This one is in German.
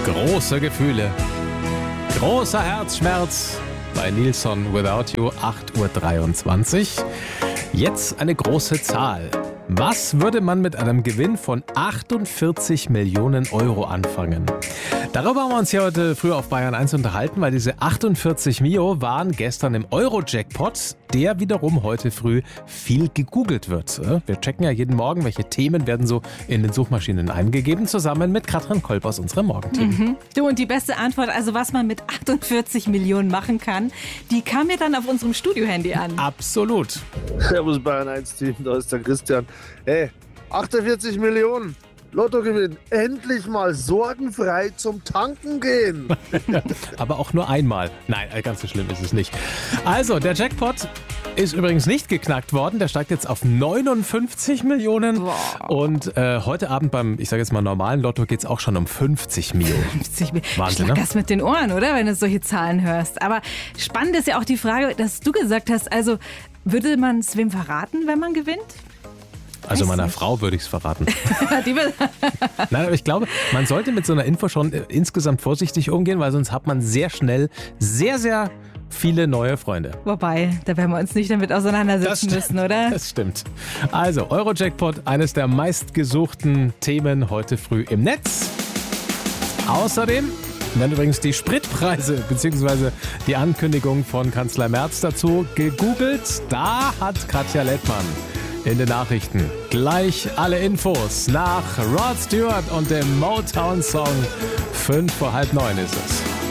Große Gefühle, großer Herzschmerz bei Nilsson Without You, 8:23 Uhr. Jetzt eine große Zahl. Was würde man mit einem Gewinn von 48 Millionen Euro anfangen? Darüber haben wir uns ja heute früh auf Bayern 1 unterhalten, weil diese 48 Mio waren gestern im Euro-Jackpot, der wiederum heute früh viel gegoogelt wird. Wir checken ja jeden Morgen, welche Themen werden so in den Suchmaschinen eingegeben, zusammen mit Katrin Kolb aus unserem Morgenteam. Mhm. Du, und die beste Antwort, also was man mit 48 Millionen machen kann, die kam mir dann auf unserem Studio-Handy an. Absolut. Servus Bayern 1 Team, da ist der Christian. Hey, 48 Millionen. Lottogewinn. Endlich mal sorgenfrei zum Tanken gehen. Aber auch nur einmal. Nein, ganz so schlimm ist es nicht. Also, der Jackpot ist übrigens nicht geknackt worden. Der steigt jetzt auf 59 Millionen. Wow. Und heute Abend beim, ich sage jetzt mal, normalen Lotto geht es auch schon um 50 Millionen. 50 Millionen. Wahnsinn, ne? Schlackerst mit den Ohren, oder? Wenn du solche Zahlen hörst. Aber spannend ist ja auch die Frage, dass du gesagt hast, also würde man es wem verraten, wenn man gewinnt? Also Weiß meiner nicht. Frau würde ich es verraten. Die will- Nein, aber ich glaube, man sollte mit so einer Info schon insgesamt vorsichtig umgehen, weil sonst hat man sehr schnell sehr, sehr viele neue Freunde. Wobei, da werden wir uns nicht damit auseinandersetzen müssen, oder? Das stimmt. Also, Euro-Jackpot, eines der meistgesuchten Themen heute früh im Netz. Außerdem werden übrigens die Spritpreise bzw. die Ankündigung von Kanzler Merz dazu gegoogelt. Da hat Katja Lettmann in den Nachrichten gleich alle Infos nach Rod Stewart und dem Motown-Song 8:55 ist es.